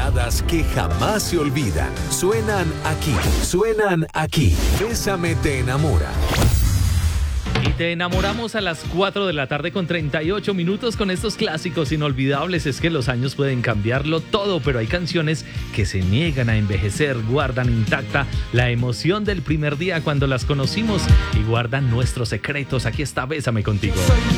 baladas que jamás se olvidan. Suenan aquí. Bésame te enamora. Y te enamoramos a las 4 de la tarde con 38 minutos con estos clásicos inolvidables. Es que los años pueden cambiarlo todo, pero hay canciones que se niegan a envejecer, guardan intacta la emoción del primer día cuando las conocimos y guardan nuestros secretos. Aquí está Bésame Contigo.